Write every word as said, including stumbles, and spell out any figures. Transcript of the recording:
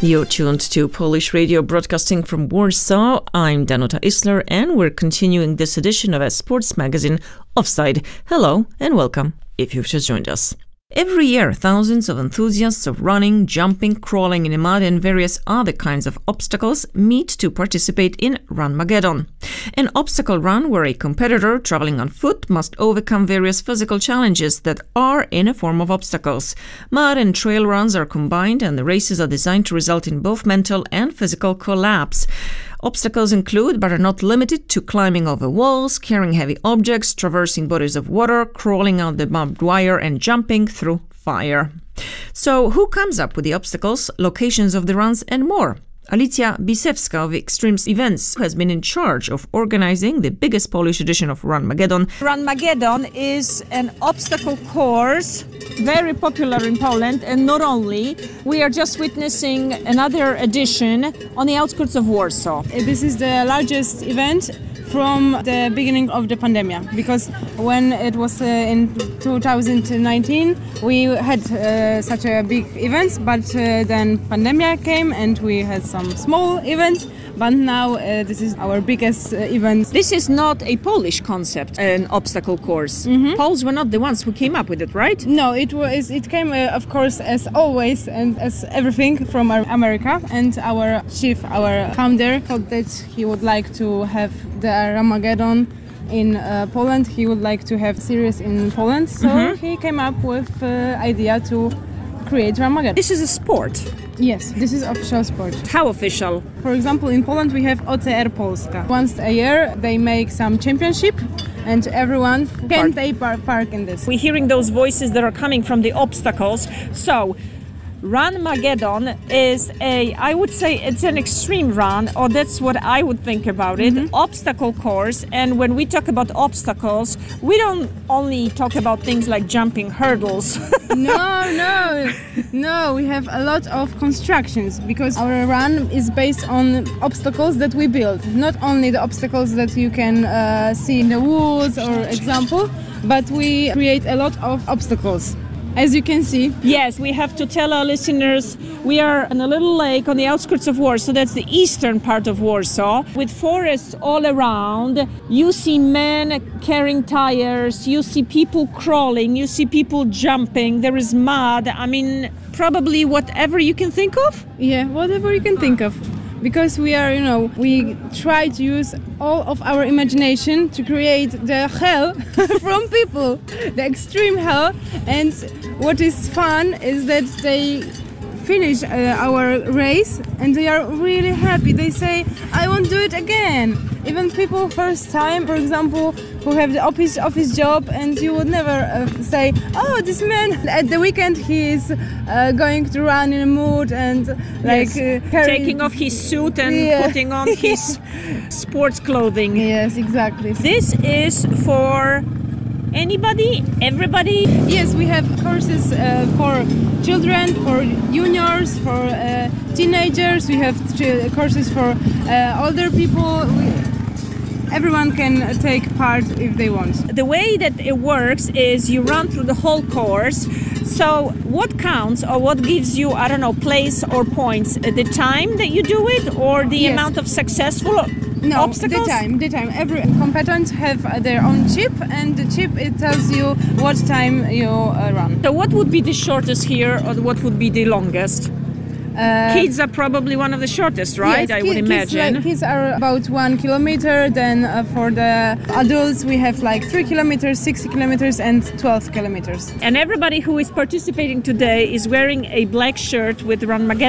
You're tuned to Polish Radio broadcasting from Warsaw. I'm Danuta Isler, and we're continuing this edition of our sports magazine, Offside. Hello and welcome if you've just joined us. Every year, thousands of enthusiasts of running, jumping, crawling in the mud and various other kinds of obstacles meet to participate in Runmageddon, an obstacle run where a competitor traveling on foot must overcome various physical challenges that are in a form of obstacles. Mud and trail runs are combined, and the races are designed to result in both mental and physical collapse. Obstacles include, but are not limited to, climbing over walls, carrying heavy objects, traversing bodies of water, crawling out the barbed wire, and jumping through fire. So, who comes up with the obstacles, locations of the runs, and more? Alicja Bisewska of Extremes Events has been in charge of organizing the biggest Polish edition of Runmageddon. Runmageddon is an obstacle course, very popular in Poland, and not only. We are just witnessing another edition on the outskirts of Warsaw. This is the largest event from the beginning of the pandemic, because when it was uh, in two thousand nineteen we had uh, such a big events, but uh, then pandemic came and we had some small events, but now uh, this is our biggest uh, event. This is not a Polish concept, an obstacle course. Mm-hmm. Poles were not the ones who came up with it, right? No, it was it came uh, of course, as always and as everything, from America, and our chief, our founder, thought that he would like to have the Runmageddon in uh, Poland. He would like to have series in Poland, so mm-hmm. he came up with uh, idea to create Runmageddon. This is a sport. Yes, this is official sport. How official? For example, in Poland we have O C R Polska. Once a year they make some championship, and everyone can take part in this. We're hearing those voices that are coming from the obstacles. So, Runmageddon is a, I would say it's an extreme run, or that's what I would think about it, mm-hmm. obstacle course. And when we talk about obstacles, we don't only talk about things like jumping hurdles. no, no, no, we have a lot of constructions, because our run is based on obstacles that we build. Not only the obstacles that you can uh, see in the woods, or example, but we create a lot of obstacles. As you can see. Yes, we have to tell our listeners we are on a little lake on the outskirts of Warsaw. That's the eastern part of Warsaw, with forests all around. You see men carrying tires, you see people crawling, you see people jumping, there is mud. I mean, probably whatever you can think of? Yeah, whatever you can think of. Because we are, you know, we try to use all of our imagination to create the hell from people, the extreme hell. And what is fun is that they finish uh, our race and they are really happy. They say, I want to do it again. Even people first time, for example, who have the office office job, and you would never uh, say, oh, this man at the weekend he is uh, going to run in a mood and like yes. uh, carrying... taking off his suit and yeah. putting on his sports clothing. Yes, exactly. This is for anybody, everybody? Yes, we have courses uh, for children, for juniors, for uh, teenagers. We have ch- courses for uh, older people. We, everyone can take part if they want. The way that it works is you run through the whole course. So what counts, or what gives you, I don't know, place or points? The time that you do it, or the yes. amount of successful No, obstacles? the time, the time. Every combatants have their own chip, and the chip, it tells you what time you uh, run. So what would be the shortest here, or what would be the longest? Uh, kids are probably one of the shortest, right? Yes, I ki- would imagine. Kids, like, kids are about one kilometer. Then uh, for the adults, we have like three kilometers, six kilometers, and twelve kilometers. And everybody who is participating today is wearing a black shirt with Runmageddon